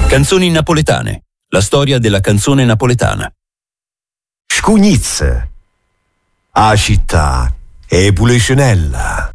Canzoni napoletane. La storia della canzone napoletana. Scugnizze. A città è Pulecenella.